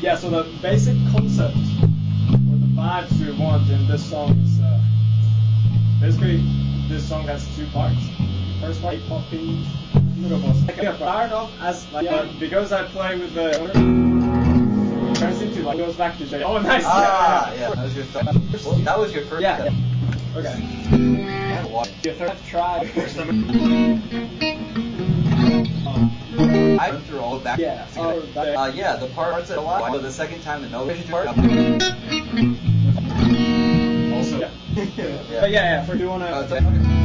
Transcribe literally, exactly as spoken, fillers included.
Yeah, so the basic concept, or the vibes we want in this song is, uh, basically, this song has two parts. First part, poppy, little boss. Like, I start off as, like, uh, because I play with the owner, it turns into, like, goes back to J. Oh, nice! Ah, yeah, yeah, that was your third. Well, that was your first. Yeah, yeah. Okay. And what? Your third try. I went through all of that. Yeah. Oh, that, uh, yeah, the parts that a lot. So the second time the note part. Also. Yeah. yeah. But yeah, yeah. For you wanna. Uh,